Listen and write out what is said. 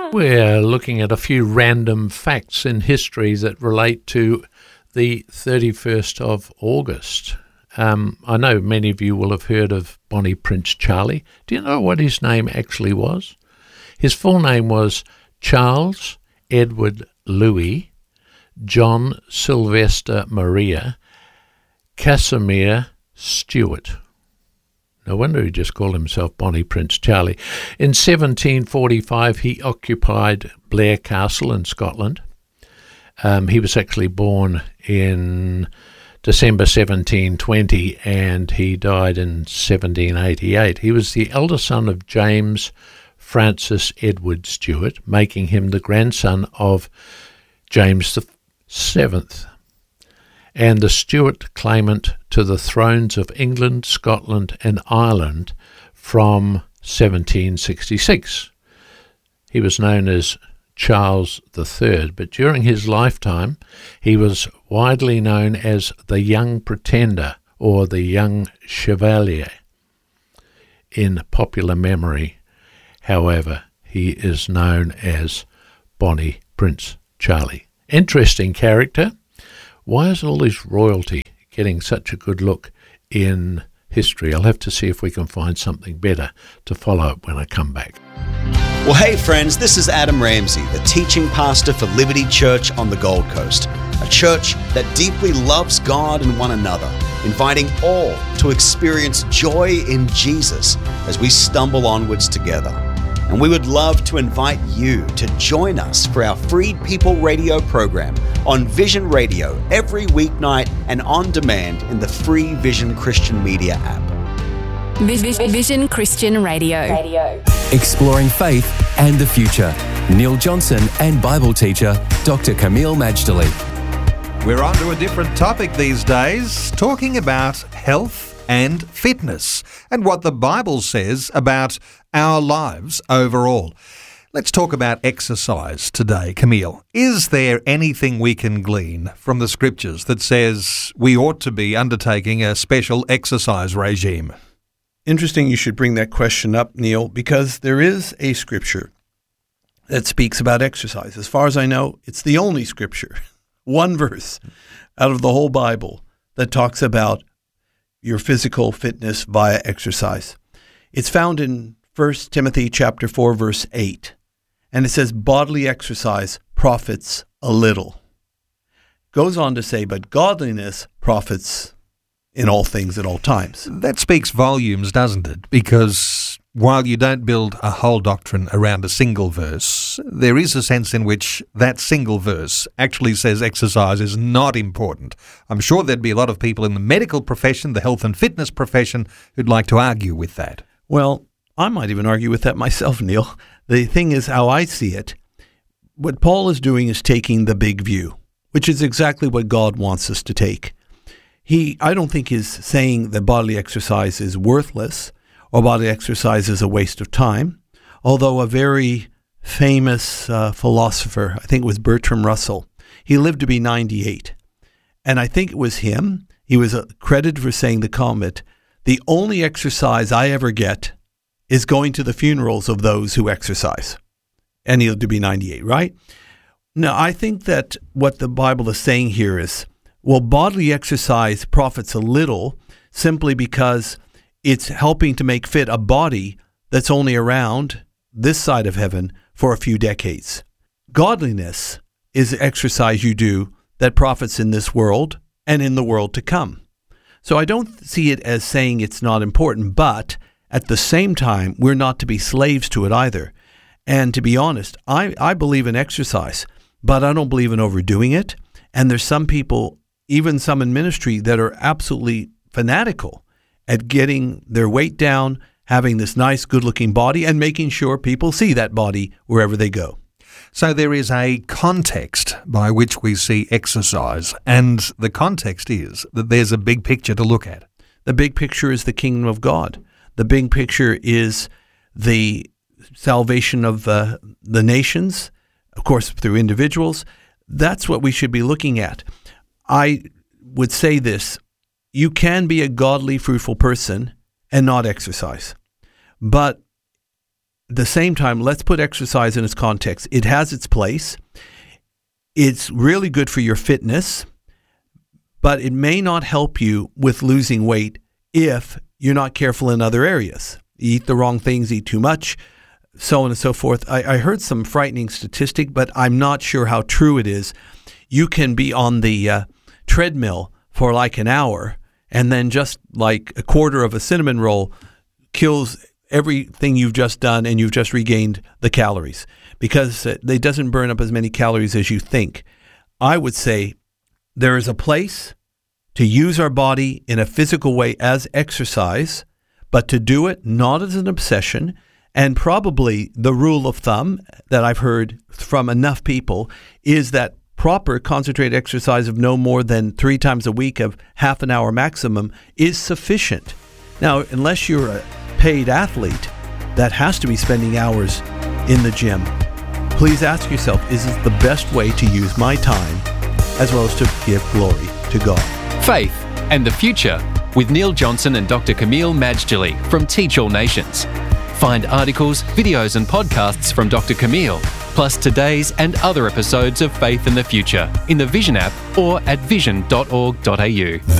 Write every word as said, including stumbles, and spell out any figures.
We're looking at a few random facts in history that relate to the thirty-first of August. Um, I know many of you will have heard of Bonnie Prince Charlie. Do you know what his name actually was? His full name was Charles Edward Louis John Sylvester Maria Casimir Stewart. No wonder he just called himself Bonnie Prince Charlie. In seventeen forty-five, he occupied Blair Castle in Scotland. Um, he was actually born in December seventeen twenty, and he died in seventeen eighty-eight. He was the elder son of James Francis Edward Stewart, making him the grandson of James the Seventh, and the Stuart claimant to the thrones of England, Scotland, and Ireland from seventeen sixty-six. He was known as Charles the Third, but during his lifetime he was widely known as the Young Pretender or the Young Chevalier. In popular memory, however, he is known as Bonnie Prince Charlie. Interesting character. Why is all this royalty getting such a good look in history? I'll have to see if we can find something better to follow up when I come back. Well, hey friends, this is Adam Ramsey, the teaching pastor for Liberty Church on the Gold Coast, a church that deeply loves God and one another, inviting all to experience joy in Jesus as we stumble onwards together. And we would love to invite you to join us for our Freed People radio program on Vision Radio every weeknight and on demand in the free Vision Christian Media app. Vision Christian Radio. Radio. Exploring faith and the future. Neil Johnson and Bible teacher Doctor Kameel Majdali. We're on to a different topic these days, talking about health and fitness and what the Bible says about our lives overall. Let's talk about exercise today, Kameel. Is there anything we can glean from the scriptures that says we ought to be undertaking a special exercise regime? Interesting you should bring that question up, Neil, because there is a scripture that speaks about exercise. As far as I know, it's the only scripture, one verse out of the whole Bible that talks about your physical fitness via exercise. It's found in First Timothy chapter four, verse eight, and it says, bodily exercise profits a little. Goes on to say, but godliness profits in all things at all times. That speaks volumes, doesn't it? Because while you don't build a whole doctrine around a single verse, there is a sense in which that single verse actually says exercise is not important. I'm sure there'd be a lot of people in the medical profession, the health and fitness profession, who'd like to argue with that. Well, I might even argue with that myself, Neil. The thing is, how I see it, what Paul is doing is taking the big view, which is exactly what God wants us to take. He, I don't think is saying that bodily exercise is worthless or bodily exercise is a waste of time, although a very famous uh, philosopher, I think it was Bertrand Russell, he lived to be ninety-eight. And I think it was him, he was uh, credited for saying the comment, the only exercise I ever get is going to the funerals of those who exercise. And he lived to be ninety-eight, right? Now, I think that what the Bible is saying here is, well, bodily exercise profits a little simply because it's helping to make fit a body that's only around this side of heaven for a few decades. Godliness is exercise you do that profits in this world and in the world to come. So I don't see it as saying it's not important, but at the same time, we're not to be slaves to it either. And to be honest, I, I believe in exercise, but I don't believe in overdoing it. And there's some people, even some in ministry, that are absolutely fanatical at getting their weight down, having this nice, good-looking body, and making sure people see that body wherever they go. So there is a context by which we see exercise, and the context is that there's a big picture to look at. The big picture is the kingdom of God. The big picture is the salvation of uh, the nations, of course, through individuals. That's what we should be looking at. I would say this, you can be a godly, fruitful person and not exercise. But at the same time, let's put exercise in its context. It has its place. It's really good for your fitness, but it may not help you with losing weight if you're not careful in other areas. You eat the wrong things, eat too much, so on and so forth. I, I heard some frightening statistic, but I'm not sure how true it is. You can be on the uh, treadmill for like an hour, and then just like a quarter of a cinnamon roll kills everything you've just done, and you've just regained the calories because it doesn't burn up as many calories as you think. I would say there is a place to use our body in a physical way as exercise, but to do it not as an obsession. And probably the rule of thumb that I've heard from enough people is that proper concentrated exercise of no more than three times a week of half an hour maximum is sufficient. Now, unless you're a paid athlete that has to be spending hours in the gym, please ask yourself, is this the best way to use my time as well as to give glory to God? Faith and the Future with Neil Johnson and Doctor Kameel Majdali from Teach All Nations. Find articles, videos and podcasts from Doctor Kameel, plus today's and other episodes of Faith and the Future in the Vision app or at vision dot org dot a u.